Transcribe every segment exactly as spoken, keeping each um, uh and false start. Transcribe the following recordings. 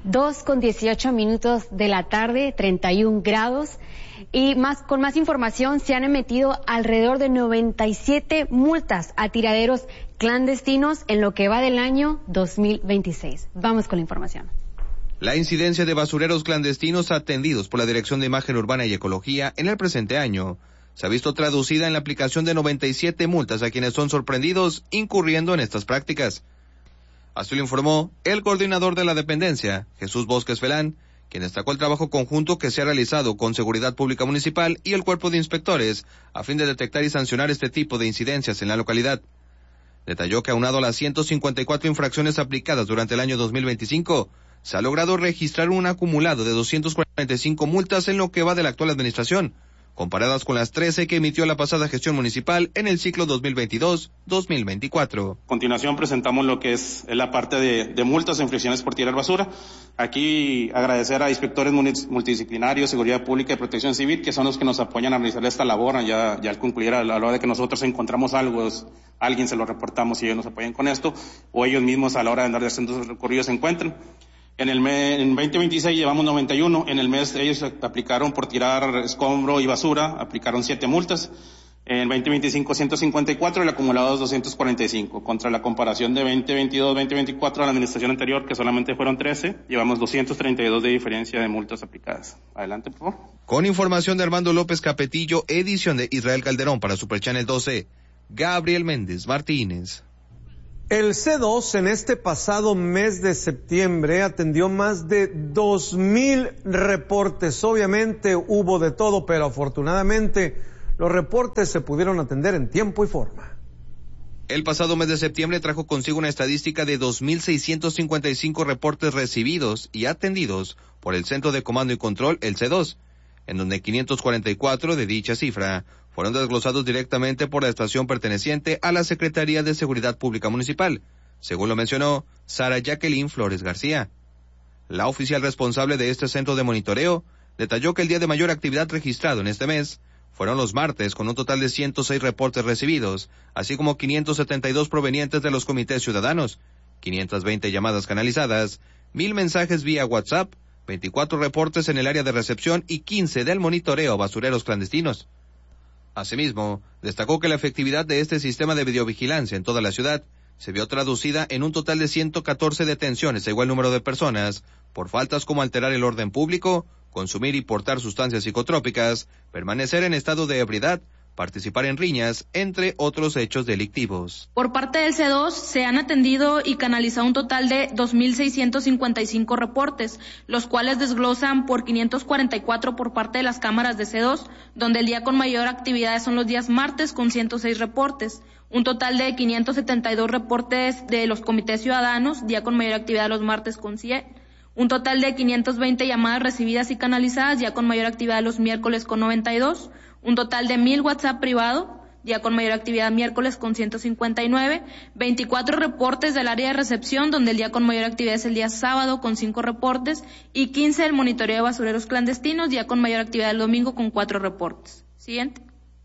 dos con dieciocho minutos de la tarde, treinta y un grados. Y más, con más información, se han emitido alrededor de noventa y siete multas a tiraderos clandestinos en lo que va del año dos mil veintiséis. Vamos con la información. La incidencia de basureros clandestinos atendidos por la Dirección de Imagen Urbana y Ecología en el presente año se ha visto traducida en la aplicación de noventa y siete multas a quienes son sorprendidos incurriendo en estas prácticas. Así lo informó el coordinador de la dependencia, Jesús Bosques Felán, quien destacó el trabajo conjunto que se ha realizado con Seguridad Pública Municipal y el Cuerpo de Inspectores a fin de detectar y sancionar este tipo de incidencias en la localidad. Detalló que aunado a las ciento cincuenta y cuatro infracciones aplicadas durante el año dos mil veinticinco, se ha logrado registrar un acumulado de doscientas cuarenta y cinco multas en lo que va de la actual administración, comparadas con las trece que emitió la pasada gestión municipal en el ciclo dos mil veintidós dos mil veinticuatro. A continuación presentamos lo que es la parte de, de multas e infracciones por tirar basura. Aquí agradecer a inspectores multidisciplinarios, seguridad pública y protección civil, que son los que nos apoyan a realizar esta labor. Ya, ya al concluir, a la hora de que nosotros encontramos algo, es, a alguien se lo reportamos y ellos nos apoyan con esto, o ellos mismos a la hora de andar haciendo sus recorridos se encuentran. En el mes, en veinte veintiséis llevamos noventa y uno, en el mes ellos aplicaron por tirar escombro y basura, aplicaron siete multas, en veinte veinticinco ciento cincuenta y cuatro, el acumulado es doscientos cuarenta y cinco, contra la comparación de veinte veintidós veinte veinticuatro a la administración anterior, que solamente fueron trece, llevamos doscientos treinta y dos de diferencia de multas aplicadas. Adelante, por favor. Con información de Armando López Capetillo, edición de Israel Calderón para Super Channel doce, Gabriel Méndez Martínez. El C dos en este pasado mes de septiembre atendió más de dos mil reportes. Obviamente hubo de todo, pero afortunadamente los reportes se pudieron atender en tiempo y forma. El pasado mes de septiembre trajo consigo una estadística de dos mil seiscientos cincuenta y cinco reportes recibidos y atendidos por el Centro de Comando y Control, el C dos, en donde quinientos cuarenta y cuatro de dicha cifra fueron desglosados directamente por la estación perteneciente a la Secretaría de Seguridad Pública Municipal, según lo mencionó Sara Jacqueline Flores García. La oficial responsable de este centro de monitoreo detalló que el día de mayor actividad registrado en este mes fueron los martes, con un total de ciento seis reportes recibidos, así como quinientos setenta y dos provenientes de los comités ciudadanos, quinientas veinte llamadas canalizadas, mil mensajes vía WhatsApp, veinticuatro reportes en el área de recepción y quince del monitoreo a basureros clandestinos. Asimismo, destacó que la efectividad de este sistema de videovigilancia en toda la ciudad se vio traducida en un total de ciento catorce detenciones a igual número de personas por faltas como alterar el orden público, consumir y portar sustancias psicotrópicas, permanecer en estado de ebriedad, participar en riñas, entre otros hechos delictivos. Por parte del C dos se han atendido y canalizado un total de dos mil seiscientos cincuenta y cinco reportes, los cuales desglosan por quinientos cuarenta y cuatro por parte de las cámaras de C dos, donde el día con mayor actividad son los días martes con ciento seis reportes, un total de quinientos setenta y dos reportes de los comités ciudadanos, día con mayor actividad los martes con cien, un total de quinientas veinte llamadas recibidas y canalizadas, ya con mayor actividad los miércoles con noventa y dos, un total de mil WhatsApp privado, ya con mayor actividad miércoles con ciento cincuenta y nueve, veinticuatro reportes del área de recepción, donde el día con mayor actividad es el día sábado con cinco reportes, y quince del monitoreo de basureros clandestinos, ya con mayor actividad el domingo con cuatro reportes. Siguiente.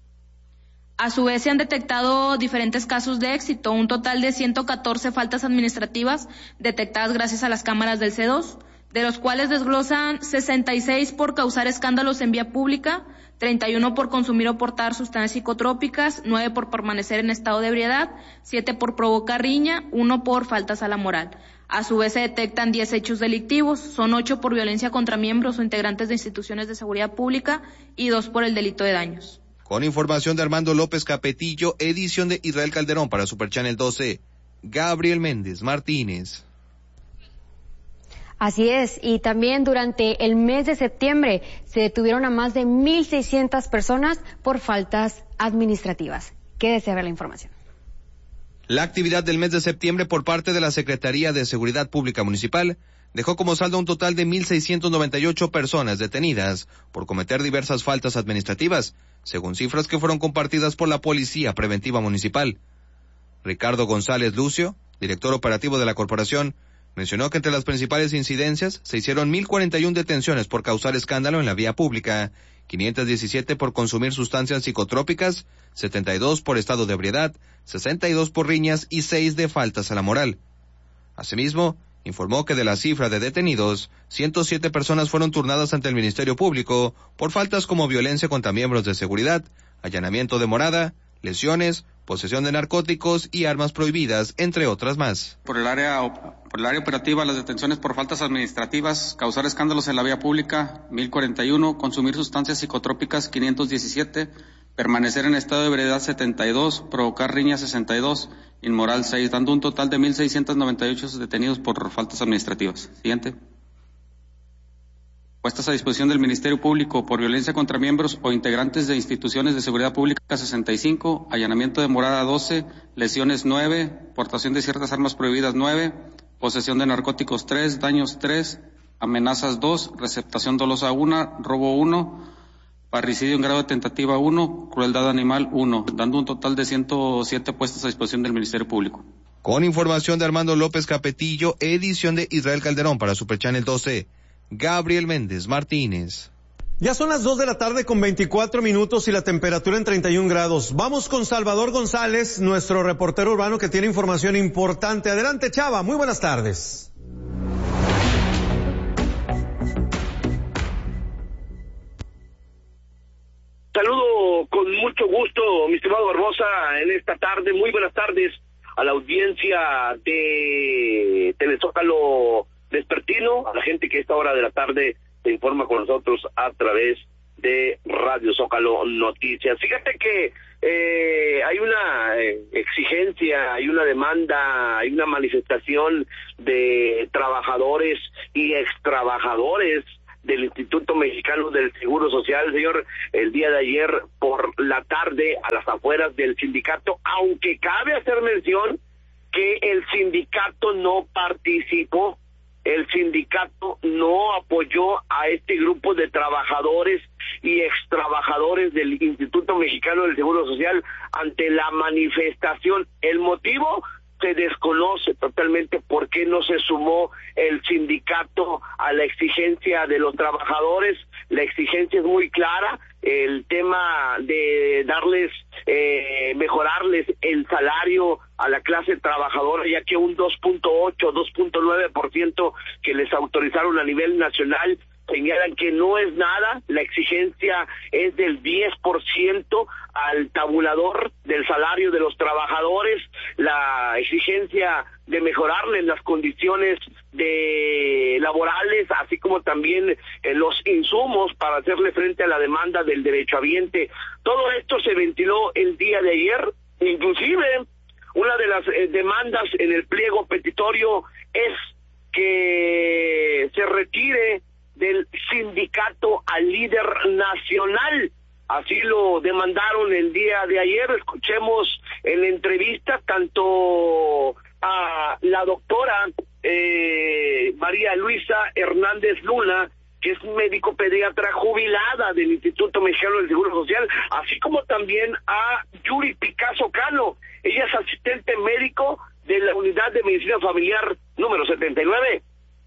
A su vez se han detectado diferentes casos de éxito, un total de ciento catorce faltas administrativas detectadas gracias a las cámaras del C dos, de los cuales desglosan sesenta y seis por causar escándalos en vía pública, treinta y uno por consumir o portar sustancias psicotrópicas, nueve por permanecer en estado de ebriedad, siete por provocar riña, uno por faltas a la moral. A su vez se detectan diez hechos delictivos, son ocho por violencia contra miembros o integrantes de instituciones de seguridad pública y dos por el delito de daños. Con información de Armando López Capetillo, edición de Israel Calderón para Super Channel doce, Gabriel Méndez Martínez. Así es, y también durante el mes de septiembre se detuvieron a más de mil seiscientas personas por faltas administrativas. Quédese a ver la información. La actividad del mes de septiembre por parte de la Secretaría de Seguridad Pública Municipal dejó como saldo un total de mil seiscientas noventa y ocho personas detenidas por cometer diversas faltas administrativas, según cifras que fueron compartidas por la Policía Preventiva Municipal. Ricardo González Lucio, director operativo de la corporación, mencionó que entre las principales incidencias se hicieron mil cuarenta y una detenciones por causar escándalo en la vía pública, quinientas diecisiete por consumir sustancias psicotrópicas, setenta y dos por estado de ebriedad, sesenta y dos por riñas y seis de faltas a la moral. Asimismo, informó que de la cifra de detenidos, ciento siete personas fueron turnadas ante el Ministerio Público por faltas como violencia contra miembros de seguridad, allanamiento de morada, lesiones, posesión de narcóticos y armas prohibidas, entre otras más. Por el área, por el área operativa, las detenciones por faltas administrativas, causar escándalos en la vía pública, mil cuarenta y uno, consumir sustancias psicotrópicas, quinientos diecisiete, permanecer en estado de ebriedad, setenta y dos, provocar riña, sesenta y dos, inmoral, seis, dando un total de mil seiscientos noventa y ocho detenidos por faltas administrativas. Siguiente. Puestas a disposición del Ministerio Público por violencia contra miembros o integrantes de instituciones de seguridad pública, sesenta y cinco, allanamiento de morada, doce, lesiones, nueve, portación de ciertas armas prohibidas, nueve, posesión de narcóticos, tres, daños, tres, amenazas, dos, receptación dolosa, uno, robo, uno, parricidio en grado de tentativa, uno, crueldad animal, uno, dando un total de ciento siete puestas a disposición del Ministerio Público. Con información de Armando López Capetillo, edición de Israel Calderón para Super Channel doce. Gabriel Méndez Martínez. Ya son las dos de la tarde con veinticuatro minutos y la temperatura en treinta y un grados. Vamos con Salvador González, nuestro reportero urbano que tiene información importante. Adelante, Chava, muy buenas tardes. Saludo con mucho gusto, mi estimado Barbosa, en esta tarde. Muy buenas tardes a la audiencia de Telezócalo Vespertino, a la gente que a esta hora de la tarde se informa con nosotros a través de Radio Zócalo Noticias. Fíjate que eh, hay una eh, exigencia, hay una demanda, hay una manifestación de trabajadores y extrabajadores del Instituto Mexicano del Seguro Social, señor, el día de ayer por la tarde a las afueras del sindicato, aunque cabe hacer mención que el sindicato no participó. El sindicato no apoyó a este grupo de trabajadores y extrabajadores del Instituto Mexicano del Seguro Social ante la manifestación. El motivo se desconoce totalmente por qué no se sumó el sindicato a la exigencia de los trabajadores. La exigencia es muy clara, el tema de darles, eh, mejorarles el salario a la clase trabajadora, ya que un dos punto ocho, dos punto nueve por ciento que les autorizaron a nivel nacional señalan que no es nada. La exigencia es del diez por ciento al tabulador del salario de los trabajadores, la exigencia de mejorarles las condiciones de laborales, así como también eh, los insumos para hacerle frente a la demanda del derechohabiente. Todo esto se ventiló el día de ayer. Inclusive una de las eh, demandas en el pliego petitorio es que se retire del sindicato al líder nacional. Así lo demandaron el día de ayer. Escuchemos en la entrevista tanto a la doctora eh, María Luisa Hernández Luna, que es médico pediatra jubilada del Instituto Mexicano del Seguro Social, así como también a Yuri Picasso Cano. Ella es asistente médico de la Unidad de Medicina Familiar número setenta y nueve.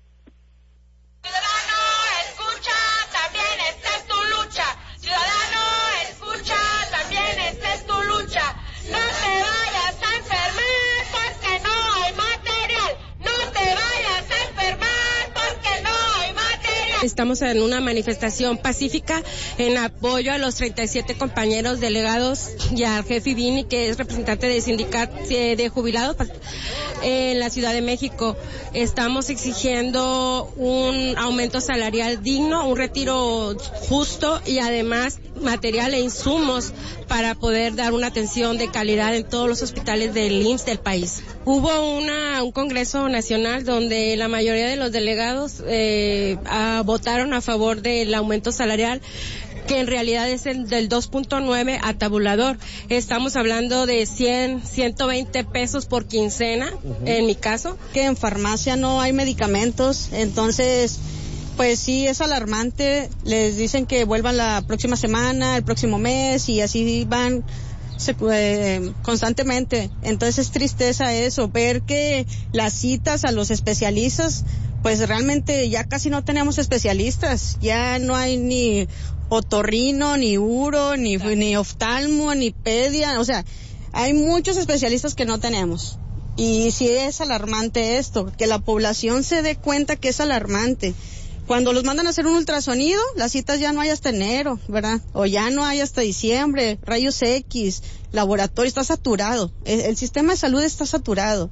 Ciudadano, escucha, también esta es tu lucha. Ciudadano, escucha, también esta es tu lucha. No te vayas a enfermar porque no hay material. No te vayas a enfermar porque no hay material. Estamos en una manifestación pacífica en apoyo a los treinta y siete compañeros delegados y al jefe Vini, que es representante de sindicato de jubilados en la Ciudad de México. Estamos exigiendo un aumento salarial digno, un retiro justo y además material e insumos para poder dar una atención de calidad en todos los hospitales del I M S S del país. Hubo una, un congreso nacional donde la mayoría de los delegados eh, a, votaron a favor del aumento salarial, que en realidad es el del dos punto nueve a tabulador. Estamos hablando de cien, ciento veinte pesos por quincena, uh-huh. En mi caso. Que en farmacia no hay medicamentos, entonces pues sí es alarmante. Les dicen que vuelvan la próxima semana, el próximo mes, y así van se, eh, constantemente. Entonces es tristeza eso, ver que las citas a los especialistas, pues realmente ya casi no tenemos especialistas, ya no hay ni otorrino, ni uro, ni, ni oftalmo, ni pedia, o sea, hay muchos especialistas que no tenemos. Y sí es alarmante esto, que la población se dé cuenta que es alarmante. Cuando los mandan a hacer un ultrasonido, las citas ya no hay hasta enero, ¿verdad? O ya no hay hasta diciembre, rayos X, laboratorio, está saturado. El, el sistema de salud está saturado.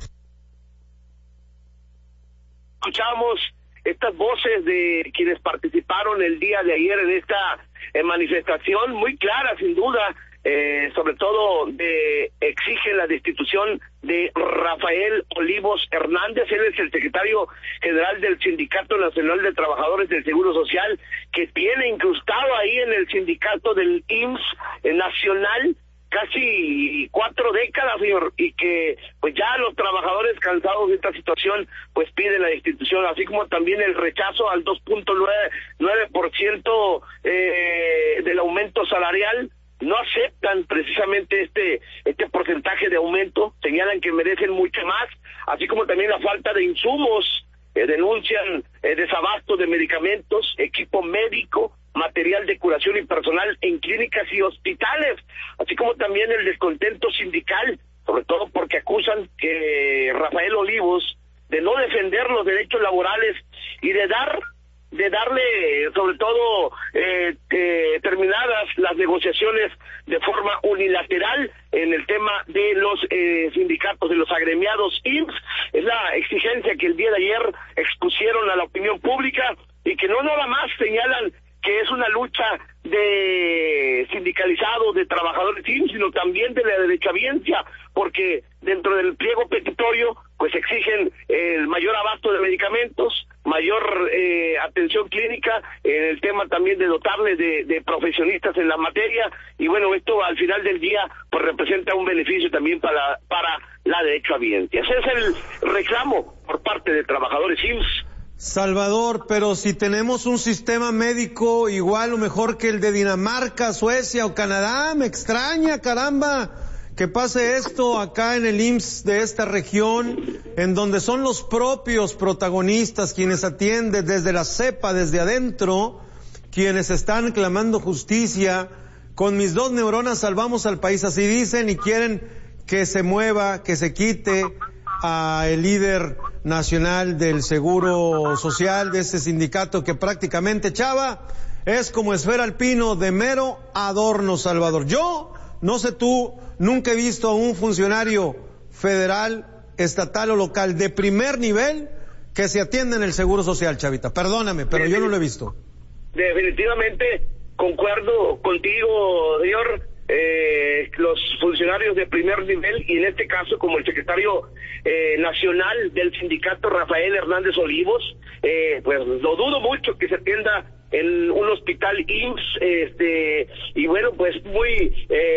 Escuchamos estas voces de quienes participaron el día de ayer en esta eh, manifestación, muy clara sin duda, eh, sobre todo de exigen la destitución de Rafael Olivos Hernández. Él es el secretario general del Sindicato Nacional de Trabajadores del Seguro Social, que tiene incrustado ahí en el sindicato del I M S S eh, nacional casi cuatro décadas, señor, y que pues ya los trabajadores cansados de esta situación pues piden la destitución, así como también el rechazo al dos punto nueve por ciento eh, del aumento salarial. No aceptan precisamente este este porcentaje de aumento, señalan que merecen mucho más, así como también la falta de insumos, eh, denuncian eh, desabasto de medicamentos, equipo médico, material de curación y personal en clínicas y hospitales, así como también el descontento sindical, sobre todo porque acusan que Rafael Olivos de no defender los derechos laborales y de dar de darle sobre todo eh, eh, terminadas las negociaciones de forma unilateral en el tema de los eh, sindicatos, de los agremiados I M S S. Es la exigencia que el día de ayer expusieron a la opinión pública y que no nada más señalan que es una lucha de sindicalizados, de trabajadores I M S S, sino también de la derechohabiencia, porque dentro del pliego petitorio pues exigen el mayor abasto de medicamentos, mayor eh, atención clínica, en el tema también de dotarles de, de profesionistas en la materia, y bueno, esto al final del día pues representa un beneficio también para, para la derechohabiencia. Ese es el reclamo por parte de trabajadores I M S S. Salvador, pero si tenemos un sistema médico igual o mejor que el de Dinamarca, Suecia o Canadá, me extraña, caramba, que pase esto acá en el I M S S de esta región, en donde son los propios protagonistas quienes atienden desde la cepa, desde adentro, quienes están clamando justicia. Con mis dos neuronas salvamos al país, así dicen, y quieren que se mueva, que se quite a el líder nacional del Seguro Social, de ese sindicato que prácticamente, Chava, es como esfera alpino de mero adorno, Salvador. Yo, no sé tú, nunca he visto a un funcionario federal, estatal o local de primer nivel que se atienda en el Seguro Social, Chavita. Perdóname, pero yo no lo he visto. Definitivamente concuerdo contigo, señor. Eh, los funcionarios de primer nivel, y en este caso como el secretario eh, nacional del sindicato Rafael Hernández Olivos, eh, pues lo dudo mucho que se atienda en un hospital I M S S, este, y bueno, pues muy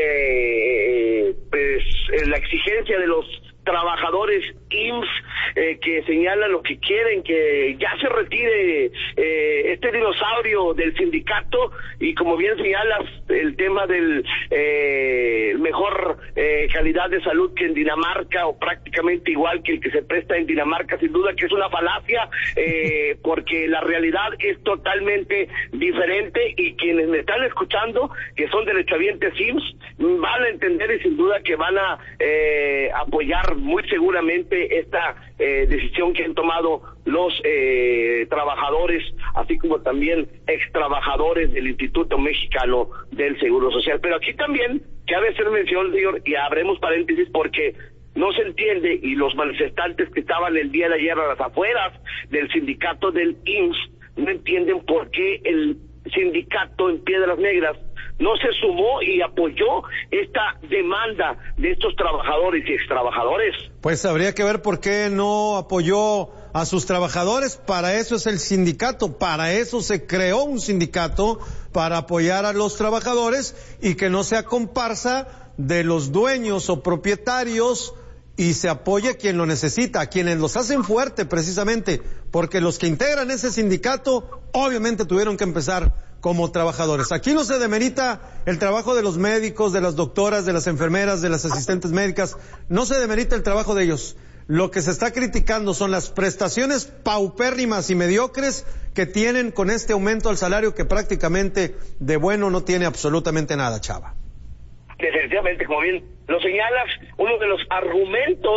eh, pues la exigencia de los trabajadores I M S S eh, que señalan lo que quieren, que ya se retire eh, este dinosaurio del sindicato, y como bien señalas, el tema del eh, mejor eh, calidad de salud que en Dinamarca, o prácticamente igual que el que se presta en Dinamarca, sin duda que es una falacia, eh, porque la realidad es totalmente diferente, y quienes me están escuchando, que son derechohabientes I M S S, van a entender y sin duda que van a eh, apoyar muy seguramente esta eh, decisión que han tomado los eh, trabajadores, así como también ex trabajadores del Instituto Mexicano del Seguro Social. Pero aquí también cabe hacer mención, señor, y abremos paréntesis, porque no se entiende, y los manifestantes que estaban el día de ayer a las afueras del sindicato del I M S S no entienden por qué el sindicato en Piedras Negras no se sumó y apoyó esta demanda de estos trabajadores y extrabajadores. Pues habría que ver por qué no apoyó a sus trabajadores. Para eso es el sindicato, para eso se creó un sindicato, para apoyar a los trabajadores y que no sea comparsa de los dueños o propietarios, y se apoye a quien lo necesita, a quienes los hacen fuerte precisamente, porque los que integran ese sindicato obviamente tuvieron que empezar como trabajadores. Aquí no se demerita el trabajo de los médicos, de las doctoras, de las enfermeras, de las asistentes médicas, no se demerita el trabajo de ellos. Lo que se está criticando son las prestaciones paupérrimas y mediocres que tienen con este aumento al salario, que prácticamente de bueno no tiene absolutamente nada, Chava. Definitivamente, como bien lo señalas, uno de los argumentos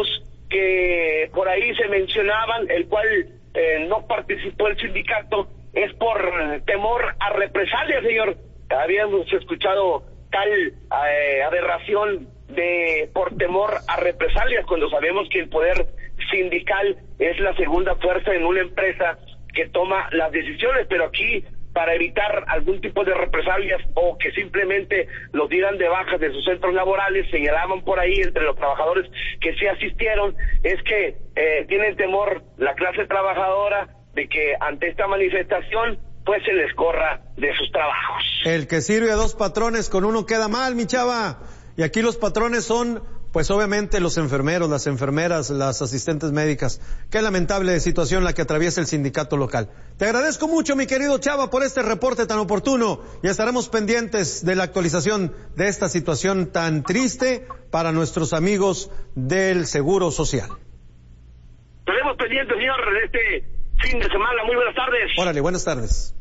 que por ahí se mencionaban, el cual eh, no participó el sindicato, es por temor a represalias, señor. Habíamos escuchado tal eh, aberración de por temor a represalias, cuando sabemos que el poder sindical es la segunda fuerza en una empresa que toma las decisiones, pero aquí, para evitar algún tipo de represalias o que simplemente los dieran de baja de sus centros laborales, señalaban por ahí entre los trabajadores que sí asistieron, es que eh, tienen temor la clase trabajadora de que ante esta manifestación pues se les corra de sus trabajos. El que sirve a dos patrones con uno queda mal, mi chava. Y aquí los patrones son, pues obviamente los enfermeros, las enfermeras, las asistentes médicas. Qué lamentable situación la que atraviesa el sindicato local. Te agradezco mucho, mi querido Chava, por este reporte tan oportuno y estaremos pendientes de la actualización de esta situación tan triste para nuestros amigos del Seguro Social. Estaremos pendientes, señor, de este fin de semana. Muy buenas tardes. Órale, buenas tardes.